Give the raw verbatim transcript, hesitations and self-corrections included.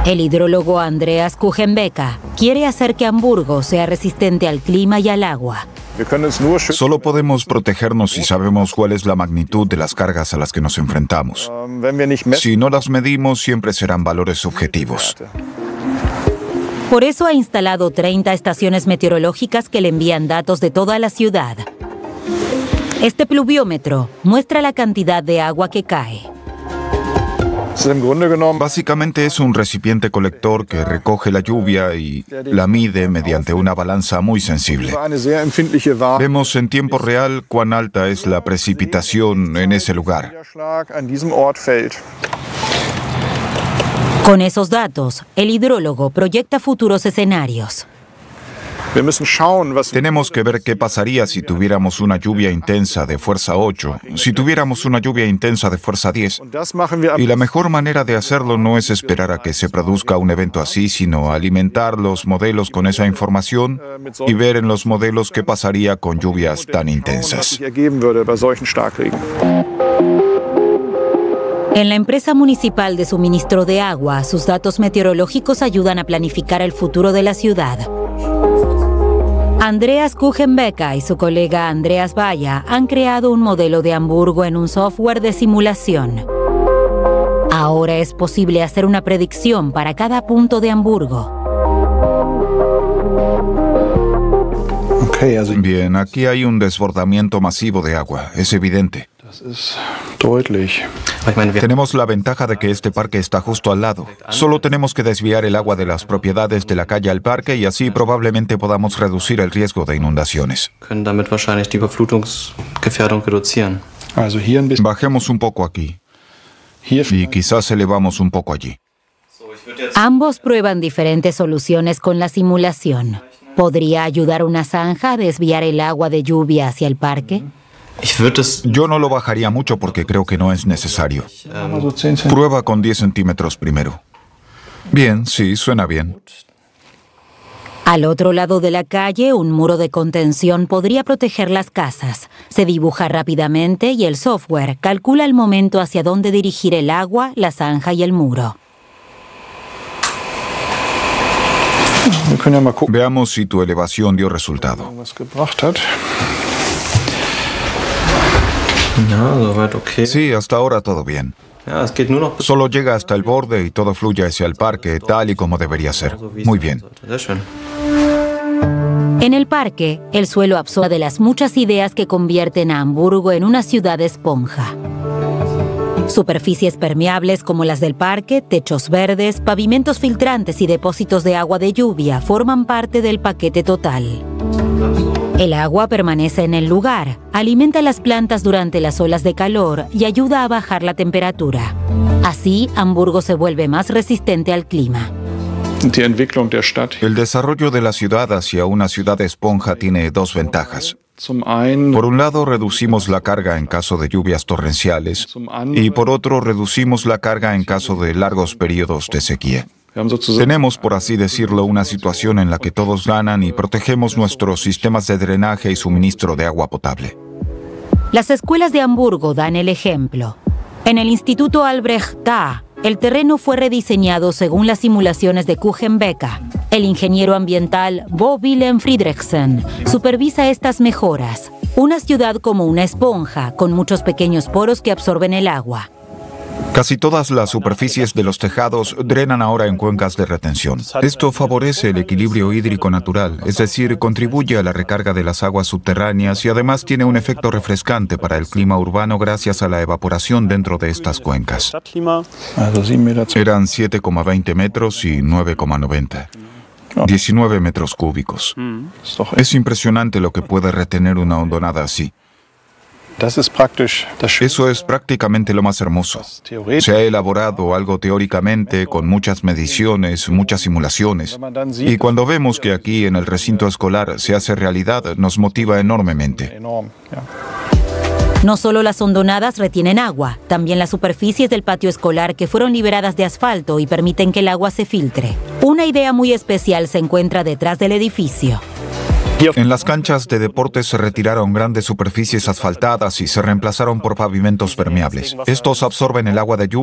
El hidrólogo Andreas Kuchenbecker quiere hacer que Hamburgo sea resistente al clima y al agua. Solo podemos protegernos si sabemos cuál es la magnitud de las cargas a las que nos enfrentamos. Si no las medimos, siempre serán valores subjetivos. Por eso ha instalado treinta estaciones meteorológicas que le envían datos de toda la ciudad. Este pluviómetro muestra la cantidad de agua que cae. Básicamente es un recipiente colector que recoge la lluvia y la mide mediante una balanza muy sensible. Vemos en tiempo real cuán alta es la precipitación en ese lugar. Con esos datos, el hidrólogo proyecta futuros escenarios. Tenemos que ver qué pasaría si tuviéramos una lluvia intensa de fuerza ocho, si tuviéramos una lluvia intensa de fuerza diez. Y la mejor manera de hacerlo no es esperar a que se produzca un evento así, sino alimentar los modelos con esa información y ver en los modelos qué pasaría con lluvias tan intensas. En la empresa municipal de suministro de agua, sus datos meteorológicos ayudan a planificar el futuro de la ciudad. Andreas Kuchenbecker y su colega Andreas Bayer han creado un modelo de Hamburgo en un software de simulación. Ahora es posible hacer una predicción para cada punto de Hamburgo. Bien, aquí hay un desbordamiento masivo de agua, es evidente. Tenemos la ventaja de que este parque está justo al lado. Solo tenemos que desviar el agua de las propiedades de la calle al parque y así probablemente podamos reducir el riesgo de inundaciones. Bajemos un poco aquí y quizás elevamos un poco allí. Ambos prueban diferentes soluciones con la simulación. ¿Podría ayudar una zanja a desviar el agua de lluvia hacia el parque? Yo no lo bajaría mucho porque creo que no es necesario. Prueba con diez centímetros primero. Bien, sí, suena bien. Al otro lado de la calle, un muro de contención podría proteger las casas. Se dibuja rápidamente y el software calcula el momento hacia dónde dirigir el agua, la zanja y el muro. Veamos si tu elevación dio resultado. Sí, hasta ahora todo bien. Solo llega hasta el borde y todo fluye hacia el parque, tal y como debería ser. Muy bien. En el parque, el suelo absorbe de las muchas ideas que convierten a Hamburgo en una ciudad esponja. Superficies permeables como las del parque, techos verdes, pavimentos filtrantes y depósitos de agua de lluvia forman parte del paquete total. El agua permanece en el lugar, alimenta las plantas durante las olas de calor y ayuda a bajar la temperatura. Así, Hamburgo se vuelve más resistente al clima. El desarrollo de la ciudad hacia una ciudad esponja tiene dos ventajas. Por un lado, reducimos la carga en caso de lluvias torrenciales y por otro, reducimos la carga en caso de largos periodos de sequía. Tenemos, por así decirlo, una situación en la que todos ganan y protegemos nuestros sistemas de drenaje y suministro de agua potable. Las escuelas de Hamburgo dan el ejemplo. En el Instituto Albrecht Dahn, el terreno fue rediseñado según las simulaciones de Kuchenbecker. El ingeniero ambiental Bo Willem Friedrichsen supervisa estas mejoras. Una ciudad como una esponja, con muchos pequeños poros que absorben el agua. Casi todas las superficies de los tejados drenan ahora en cuencas de retención. Esto favorece el equilibrio hídrico natural, es decir, contribuye a la recarga de las aguas subterráneas y además tiene un efecto refrescante para el clima urbano gracias a la evaporación dentro de estas cuencas. Eran siete coma veinte metros y nueve coma noventa. diecinueve metros cúbicos. Es impresionante lo que puede retener una hondonada así. Eso es prácticamente lo más hermoso. Se ha elaborado algo teóricamente, con muchas mediciones, muchas simulaciones. Y cuando vemos que aquí en el recinto escolar se hace realidad, nos motiva enormemente. No solo las hondonadas retienen agua, también las superficies del patio escolar que fueron liberadas de asfalto y permiten que el agua se filtre. Una idea muy especial se encuentra detrás del edificio. En las canchas de deportes se retiraron grandes superficies asfaltadas y se reemplazaron por pavimentos permeables. Estos absorben el agua de lluvia